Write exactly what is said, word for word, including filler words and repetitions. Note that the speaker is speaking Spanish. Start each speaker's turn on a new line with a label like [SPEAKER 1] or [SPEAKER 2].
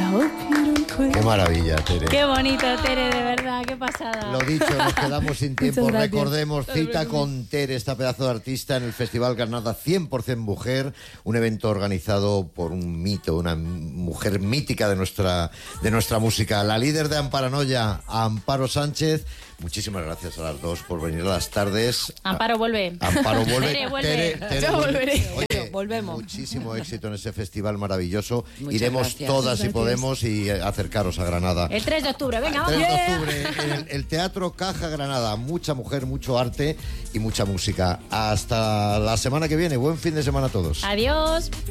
[SPEAKER 1] Qué maravilla, Tere.
[SPEAKER 2] Qué bonito, Tere, de verdad, qué pasada.
[SPEAKER 1] Lo dicho, nos quedamos sin tiempo. Recordemos, cita con Tere, esta pedazo de artista en el Festival Granada cien por ciento Mujer, un evento organizado por un mito, una mujer mítica de nuestra, de nuestra música. La líder de Amparanoia, Amparo Sánchez. Muchísimas gracias a las dos por venir a las tardes.
[SPEAKER 2] Amparo vuelve.
[SPEAKER 1] Amparo vuelve.
[SPEAKER 2] Tere vuelve.
[SPEAKER 1] Tere, Tere
[SPEAKER 2] Yo
[SPEAKER 1] vuelve.
[SPEAKER 2] volveré.
[SPEAKER 1] Oye,
[SPEAKER 3] volvemos.
[SPEAKER 1] Muchísimo éxito en ese festival maravilloso.
[SPEAKER 3] Muchas
[SPEAKER 1] Iremos
[SPEAKER 3] gracias.
[SPEAKER 1] todas si
[SPEAKER 3] Gracias.
[SPEAKER 1] podemos y acercaros a Granada.
[SPEAKER 2] El tres de octubre, venga, vamos.
[SPEAKER 1] tres de octubre, el, el Teatro Caja Granada. Mucha mujer, mucho arte y mucha música. Hasta la semana que viene. Buen fin de semana a todos.
[SPEAKER 2] Adiós.